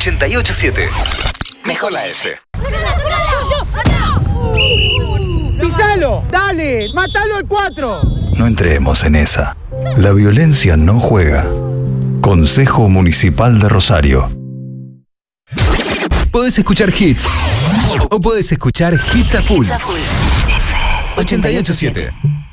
88.7. Mejor la F. ¡Pisalo! ¡Dale! ¡Mátalo al 4! No entremos en esa. La violencia no juega. Consejo Municipal de Rosario. Podés escuchar hits o podés escuchar hits a full. 88.7.